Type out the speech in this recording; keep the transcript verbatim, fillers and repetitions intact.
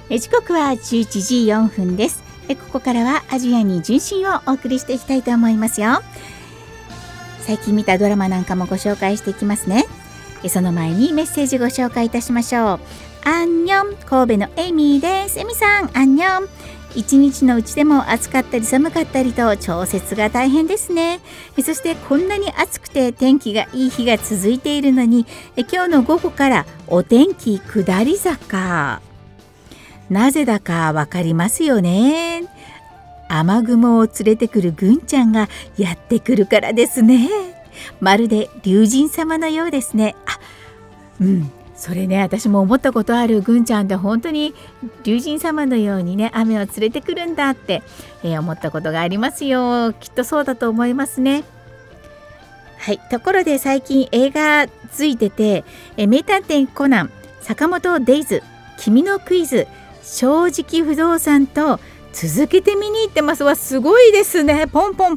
え時刻はじゅういちじよんぷんです。えここからはアジアに純真をお送りしていきたいと思いますよ。最近見たドラマなんかもご紹介していきますね。えその前にメッセージご紹介いたしましょう。アンニョン、神戸のエミです。エミさん、アンニョン。一日のうちでも暑かったり寒かったりと調節が大変ですね。えそしてこんなに暑くて天気がいい日が続いているのに、え今日の午後からお天気下り坂。なぜだかわかりますよね。雨雲を連れてくるぐんちゃんがやってくるからですね。まるで龍神様のようですね。あ、うん、それね、私も思ったことある。ぐんちゃんって本当に龍神様のようにね、雨を連れてくるんだって、えー、思ったことがありますよ。きっとそうだと思いますね。はい、ところで最近映画ついてて、え名探偵コナン、坂本デイズ、君のクイズ、正直不動産と続けて見に行ってますわ。すごいですね。ポンポン